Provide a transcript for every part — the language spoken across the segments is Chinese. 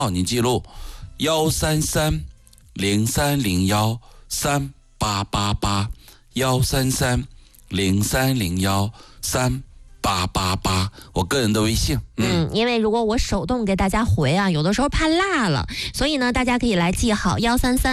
你记录13303013888，13303013888，我个人的微信。 因为如果我手动给大家回啊，有的时候怕落了，所以呢，大家可以来记好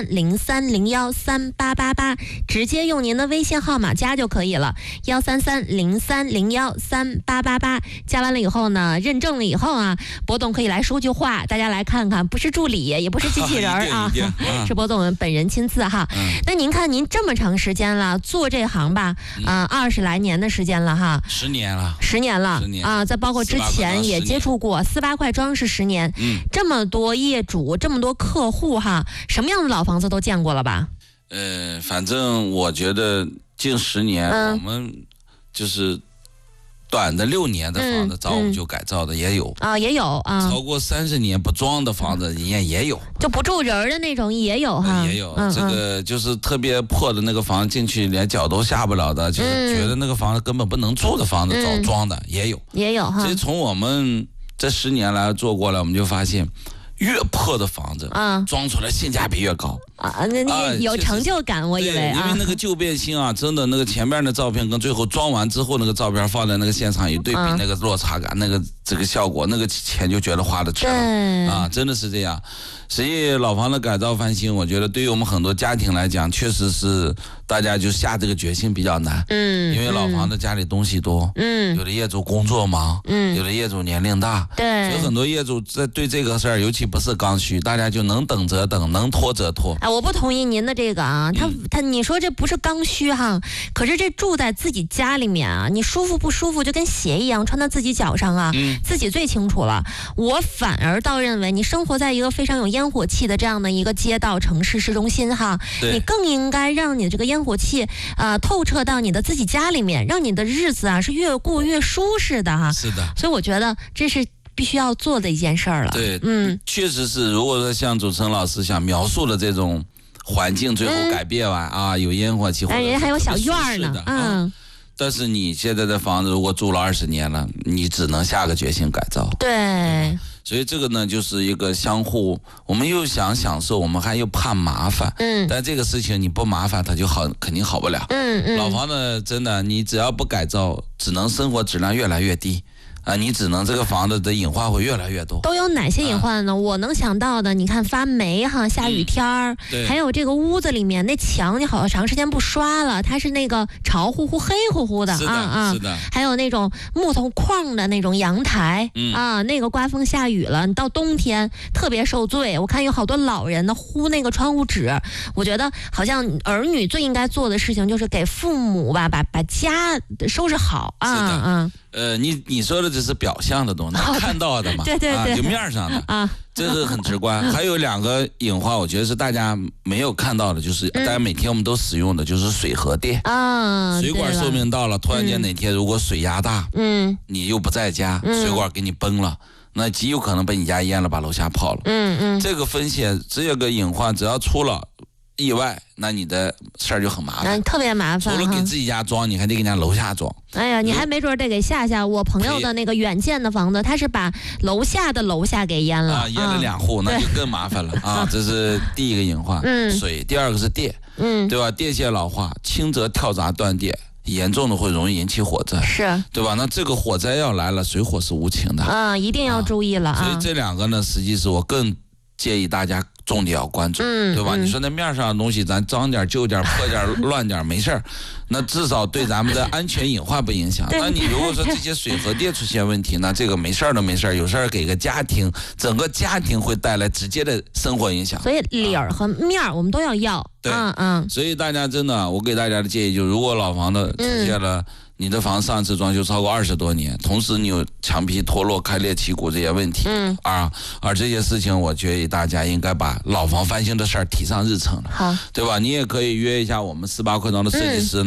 13303013888，直接用您的微信号码加就可以了。13303013888，加完了以后呢，认证了以后啊，博总可以来说句话，大家来看看，不是助理，也不是机器人啊，是博总本人亲自哈。那您看，您这么长时间了，做这行吧，20来年的时间了哈 ，10年了啊，再包括之前也接触过48块庄是10年，这么多业主，这么多客户哈，什么样的老房子都见过了吧？ 反正我觉得近10年，我们就是短的6年的房子，找我们就改造的也有啊，也有啊， 超过30年不装的房子也有， 就不住人的那种也有哈， 也有。这个就是特别破的那个房子，进去连脚都下不了的，就是觉得那个房子根本不能住的房子，找装的也有哈。所以从我们这10年来做过来，我们就发现，越破的房子装出来性价比越高那有成就感，我以为因为那个旧变新啊，真的那个前面的照片跟最后装完之后那个照片放在那个现场一对比，那个落差感，那个这个效果，那个钱就觉得花的值了真的是这样。所以老房的改造翻新，我觉得对于我们很多家庭来讲，确实是大家就下这个决心比较难。因为老房子家里东西多，有的业主工作忙，有的业主年龄大， 对， 所以很多业主在对这个事儿，尤其不是刚需，大家就能等则等，能拖则拖。 我不同意您的这个啊，你说这不是刚需哈，可是这住在自己家里面啊，你舒服不舒服就跟鞋一样穿在自己脚上啊，自己最清楚了。我反而倒认为，你生活在一个非常有烟火气的这样的一个街道城市市中心哈，你更应该让你这个烟火气透彻到你的自己家里面，让你的日子啊是越过越舒适的哈。 是的， 所以我觉得这是必须要做的一件事儿了。 对，确实是。如果说像主持人老师想描述的这种环境，最后改变完有烟火气， 人家还有小院呢， 但是你现在的房子如果住了20年了，你只能下个决心改造。 对。 所以这个呢，就是一个相互，我们又想享受，我们还又怕麻烦。但这个事情你不麻烦，它就肯定好不了。老房子真的，你只要不改造，只能生活质量越来越低。你只能这个房子的隐患会越来越多。 都有哪些隐患呢？我能想到的，你看发霉哈，下雨天儿，还有这个屋子里面那墙，你好长时间不刷了，它是那个潮乎乎、黑乎乎的是的。 还有那种木头框的那种阳台那个刮风下雨了，你到冬天特别受罪。我看有好多老人呢糊那个窗户纸，我觉得好像儿女最应该做的事情就是给父母吧，把家收拾好你说的只是表象的东西，看到的嘛， 对， 就面上的这个很直观。还有2个隐患，我觉得是大家没有看到的，就是大家每天我们都使用的就是水和电水管寿命到了，突然间哪天如果水压大，你又不在家，水管给你崩了，那极有可能被你家淹了，把楼下泡了。这个风险，这个隐患，只要出了意外，那你的事儿就很麻烦， 特别麻烦。 除了给自己家装，你还得给人家楼下装。 哎呀，你还没准得给下我朋友的那个远见的房子，他是把楼下的楼下给淹了淹了2户，那就更麻烦了这是第一个隐患，水。第2个是电，对吧？电线老化，轻则跳闸断电，严重的会容易引起火灾， 是对吧？那这个火灾要来了，水火是无情的一定要注意了所以这2个呢，实际是我更建议大家重点要关注，对吧？你说那面上的东西，咱脏点、旧点、破点、乱点没事儿，那至少对咱们的安全隐患不影响。那你如果说这些水和电出现问题，那这个没事儿都没事儿，有事儿给个家庭，整个家庭会带来直接的生活影响。 所以理儿和面儿我们都要。 对，所以大家真的，我给大家的建议就是，如果老房子出现了。你的房上次装修超过20多年，同时你有墙皮脱落、开裂、起骨这些问题，而这些事情，我觉得大家应该把老房翻新的事儿提上日程了，对吧？你也可以约一下我们48块庄的设计师呢，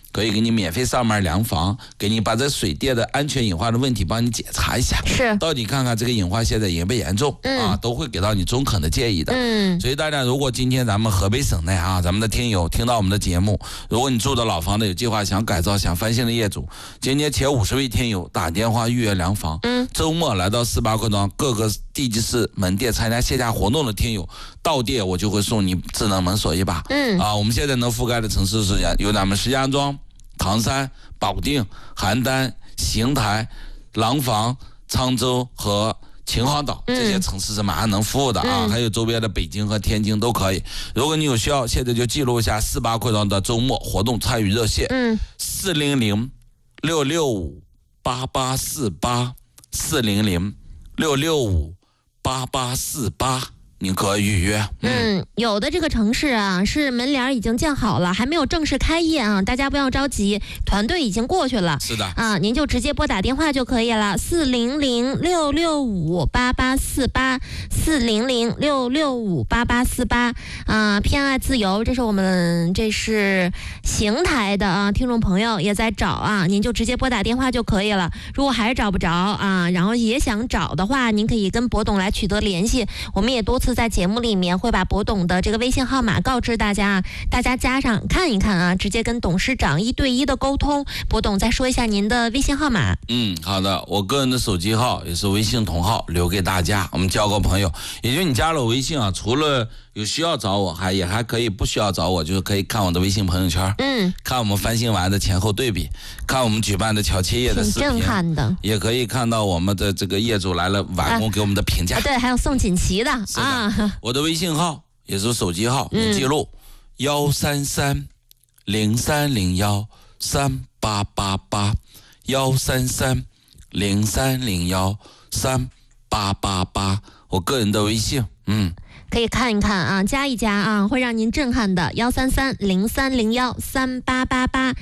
可以给你免费上门量房，给你把这水电的安全隐患的问题帮你检查一下， 是到底看看这个隐患现在严不严重啊，都会给到你中肯的建议的。所以大家如果今天咱们河北省内啊，咱们的听友听到我们的节目，如果你住的老房子有计划想改造想翻新的业主，今天前50位听友打电话预约量房，周末来到48块庄各个地级市门店参加线下活动的听友，到店我就会送你智能门锁一把。我们现在能覆盖的城市是有咱们石家庄、唐山、保定、邯郸、邢台、廊坊、沧州和秦皇岛，这些城市是马上能服务的啊，还有周边的北京和天津都可以。如果你有需要，现在就记录一下48块庄的周末活动参与热线，400-665-8848 400-665-8848，你可以预约。 有的这个城市啊是门帘已经建好了，还没有正式开业啊，大家不要着急，团队已经过去了。 是的啊，您就直接拨打电话就可以了，400-665-8848 400-665-8848啊，偏爱自由，这是邢台的啊，听众朋友也在找啊，您就直接拨打电话就可以了。如果还是找不着啊，然后也想找的话，您可以跟博董来取得联系，我们也多次在节目里面会把博董的这个微信号码告知大家，大家加上看一看啊，直接跟董事长1对1的沟通。博董再说一下您的微信号码。 好的，我个人的手机号也是微信同号留给大家，我们交个朋友。也就你加了我微信啊，除了有需要找我，也还可以不需要找我，就是可以看我的微信朋友圈，看我们翻新完的前后对比，看我们举办的乔迁业的视频， 挺震撼的， 也可以看到我们的这个业主来了完工给我们的评价。 对，还有送锦旗的啊。我的微信号也是手机号，你记录133-0301-3888 133-0301-3888，我个人的微信， 可以看一看啊，加一加啊，会让您震撼的。133-0301-3888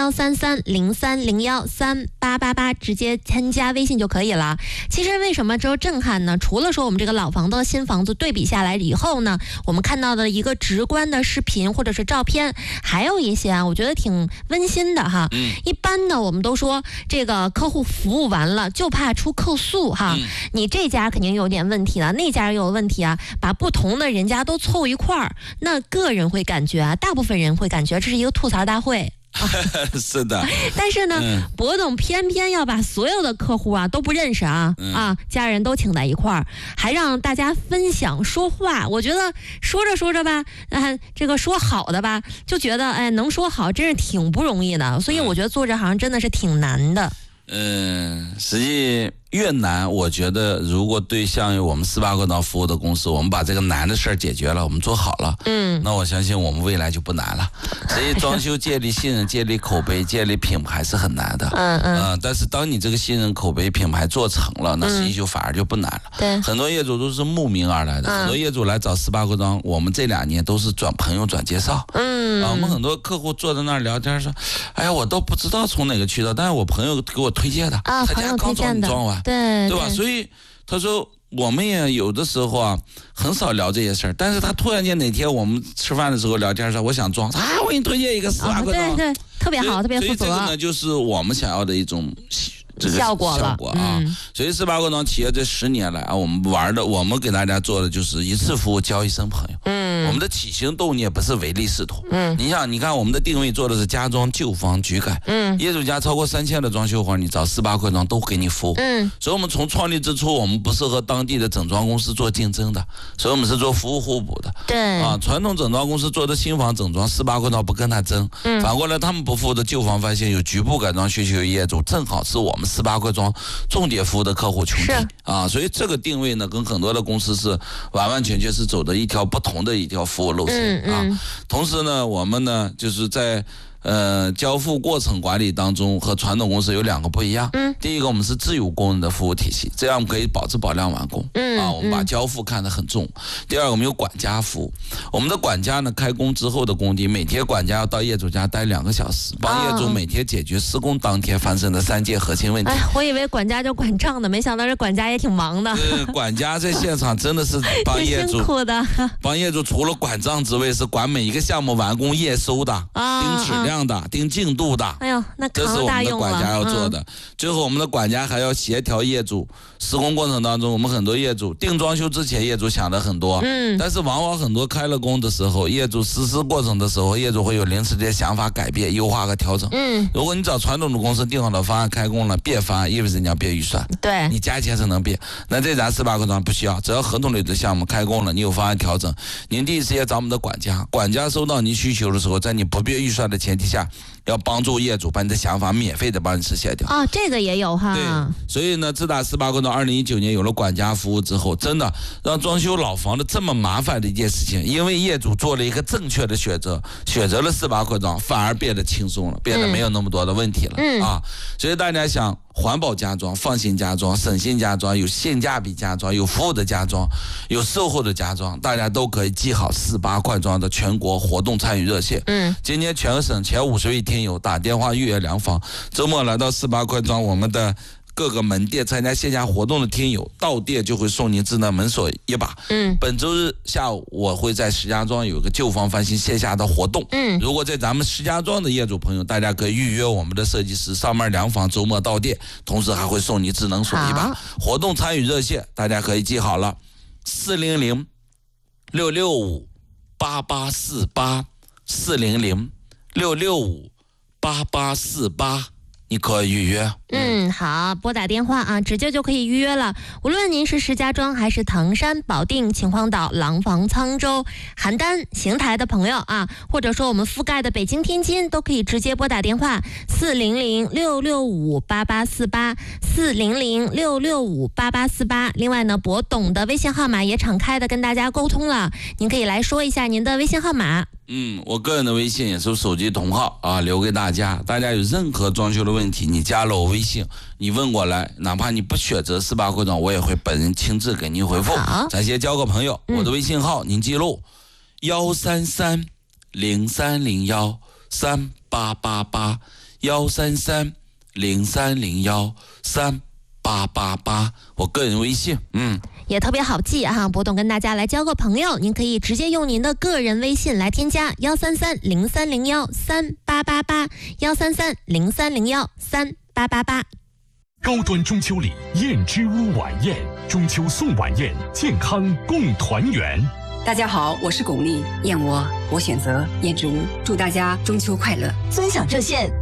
133-0301-3888，直接添加微信就可以了。其实为什么只有震撼呢？除了说我们这个老房子和新房子对比下来以后呢，我们看到的一个直观的视频或者是照片，还有一些啊，我觉得挺温馨的哈。一般呢，我们都说这个客户服务完了就怕出客诉哈，你这家肯定有点问题了，那家又有问题啊，把不同的人家都凑一块儿，那个人会感觉啊，大部分人会感觉这是一个吐槽大会。 是的， 但是呢，博董偏偏要把所有的客户啊都不认识啊，家人都请在一块儿，还让大家分享说话。我觉得说着说着吧，这个说好的吧，就觉得能说好真是挺不容易的，所以我觉得做这行真的是挺难的。 实际越难，我觉得如果对像我们48块庄服务的公司，我们把这个难的事儿解决了，我们做好了，那我相信我们未来就不难了。所以装修建立信任、建立口碑、建立品牌是很难的，但是当你这个信任、口碑、品牌做成了，那实际就反而就不难了。 对， 很多业主都是慕名而来的，很多业主来找48块庄，我们这2年都是转朋友转介绍，我们很多客户坐在那儿聊天说，哎呀，我都不知道从哪个渠道，但是我朋友给我推荐的，他家刚装完。对吧？所以他说我们也有的时候啊很少聊这些事儿，但是他突然间哪天我们吃饭的时候聊天说我想装，我给你推荐一个48块庄， 对，特别好，特别负责。 所以这个呢就是我们想要的一种这个效果啊。所以48块庄企业这10年来啊，我们给大家做的就是一次服务交一生朋友。我们的起心动念不是唯利是图。你看我们的定位做的是家装旧房举改。业主家超过3000的装修活，你找48块庄都给你服务。所以我们从创立之初，我们不是和当地的整装公司做竞争的，所以我们是做服务互补的。 对传统整装公司做的新房整装，48块庄不跟他争。反过来他们不服务的旧房翻新有局部改装需求的业主，正好是我们48块庄重点服务的客户群体啊。所以这个定位呢，跟很多的公司是完完全全是走的一条不同的一条服务路线啊。同时呢，我们呢就是在交付过程管理当中和传统公司有2个不一样。第一个，我们是自有工人的服务体系，这样我们可以保质保量完工。我们把交付看得很重。第二个，我们有管家服务，我们的管家呢开工之后的工地，每天管家要到业主家待2个小时，帮业主每天解决施工当天发生的3件核心问题。 我以为管家就管账的，没想到这管家也挺忙的。 管家在现场真的是帮业主， 辛苦的。 帮业主除了管账之外，是管每一个项目完工验收的，盯质量量的、定进度的。 哎呦，那这是我们的管家要做的。最后，我们的管家还要协调业主。施工过程当中，我们很多业主定装修之前，业主想的很多，但是往往很多开了工的时候，业主实施过程的时候，业主会有临时的想法改变、优化和调整。如果你找传统的公司定好的方案开工了，变方案意味着你要变预算， 对， 你加钱是能变。那这咱18块砖不需要，只要合同里的项目开工了，你有方案调整，您第一时间找我们的管家，管家收到您需求的时候，在你不变预算的前提下，要帮助业主把你的想法免费的帮你实现掉。 这个也有哈。 对，所以呢，自打18块砖2019年有了管家服务之后，真的让装修老房的这么麻烦的一件事情，因为业主做了一个正确的选择，选择了18块砖，反而变得轻松了，变得没有那么多的问题了所以大家想环保家装、放心家装、省心家装、有性价比家装、有服务的家装、有售后的家装，大家都可以记好18块砖的全国活动参与热线。今年全省前50位听友打电话预约量房，周末来到18块砖我们的各个门店参加线下活动的听友，到店就会送您智能门锁一把。本周日下午我会在石家庄有一个旧房翻新线下的活动。如果在咱们石家庄的业主朋友，大家可以预约我们的设计师上门量房，周末到店，同时还会送你智能锁一把。活动参与热线大家可以记好了，400-665-8848 400-665-8848，你可以预约。 好，拨打电话直接就可以预约了。无论您是石家庄还是唐山、保定、秦皇岛、廊坊、沧州、邯郸、邢台的朋友或者说我们覆盖的北京、天津，都可以直接拨打电话400-665-8848 400-665-8848。另外呢，博董的微信号码也敞开的跟大家沟通了，您可以来说一下您的微信号码。 我个人的微信也是手机同号留给大家。大家有任何装修的问题，你加了我微信，你问过来，哪怕你不选择18块砖，我也会本人亲自给您回复。咱先交个朋友，我的微信号您记录133-0301-3888 133-0301-3888，我个人微信。 也特别好记博董跟大家来交个朋友，您可以直接用您的个人微信来添加133-0301-3888 133-0301-3888。 高端中秋礼燕之屋晚宴，中秋送晚宴，健康共团圆。 大家好，我是巩俐，燕窝我选择燕之屋，祝大家中秋快乐。 尊享热线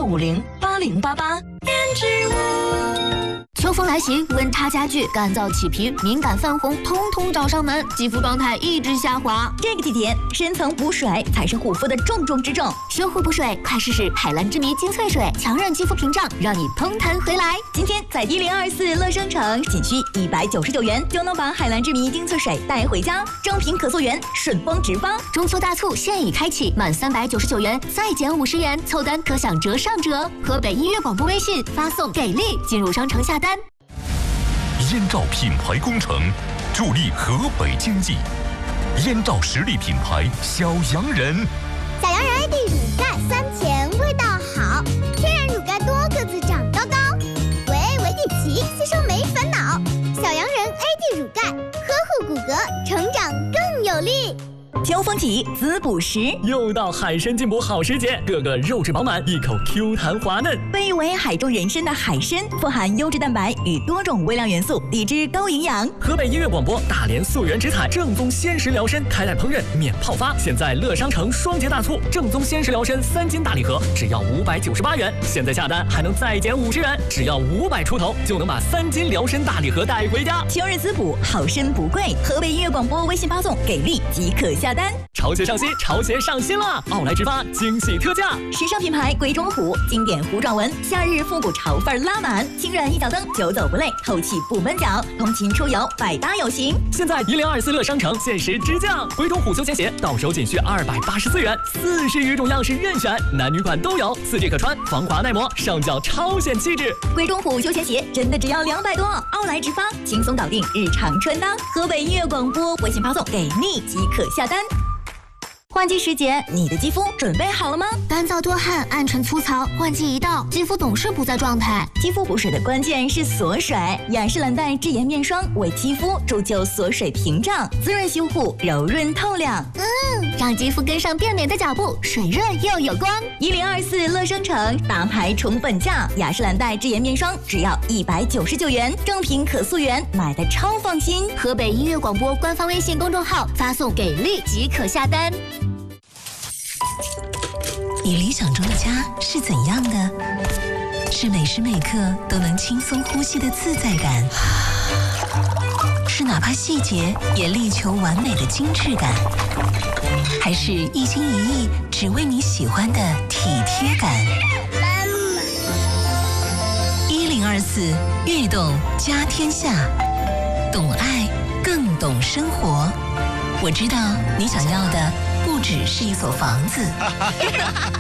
66508088。燕之屋。秋风来袭，温差加剧，干燥起皮、敏感泛红，通通找上门，肌肤状态一直下滑。 这个季节，深层补水才是护肤的重中之重。 修护补水，快试试海蓝之谜精粹水，强韧肌肤屏障，让你嘭弹回来。 今天在1024乐商城，仅需199元就能把海蓝之谜精粹水带回家，正品可溯源，顺丰直发。 中秋大促现已开启，满399元再减50元，凑单可享折上折。河北音乐广播微信发送给力进入商城下单。 燕赵品牌工程助力河北经济，燕赵实力品牌小洋人。 小洋人 AD 乳钙酸甜味道好，天然乳钙多，个子长高高，维点齐，吸收没烦恼。小洋人 AD 乳钙，呵护骨骼，成长更有力。 秋风起，滋补时， 又到海参进补好时节，个个肉质饱满，一口 Q 弹滑嫩。 被誉为海中人参的海参，富含优质蛋白与多种微量元素，低脂高营养。 河北音乐广播大连溯源直采正宗鲜食疗参，开袋烹饪免泡发。现在乐商城双节大促，正宗鲜食疗参3斤大礼盒只要598元，现在下单还能再减50元，只要500出头就能把3斤疗参大礼盒带回家。 秋日滋补，好参不贵。河北音乐广播微信发送给力即可下单。 潮鞋上新，潮鞋上新了！奥莱直发惊喜特价， 时尚品牌鬼冢虎，经典弧状纹，夏日复古潮范拉满，轻软一脚蹬，久走不累，透气不闷脚，通勤出游百搭有型。 现在1024乐商城限时直降，鬼冢虎休闲鞋到手仅需284元，40余种样式任选，男女款都有，4G 可穿，防滑耐磨，上脚超显气质。 鬼冢虎休闲鞋真的只要200多，奥莱直发轻松搞定日常穿搭。河北音乐广播微信发送给力即可下单。 换季时节，你的肌肤准备好了吗？ 干燥多汗、暗沉粗糙，换季一到，肌肤总是不在状态。 肌肤补水的关键是锁水，雅诗兰黛智妍面霜为肌肤铸就锁水屏障，滋润修护，柔润透亮。 让肌肤跟上变美的脚步，水润又有光。 1024乐生城大牌宠粉价，雅诗兰黛智妍面霜只要199元，正品可溯源，买的超放心。 河北音乐广播官方微信公众号发送给力即可下单。 你理想中的家是怎样的？是每时每刻都能轻松呼吸的自在感，是哪怕细节也力求完美的精致感，还是一心一意只为你喜欢的体贴感？1024悦动家天下，懂爱更懂生活。我知道你想要的不只是一所房子。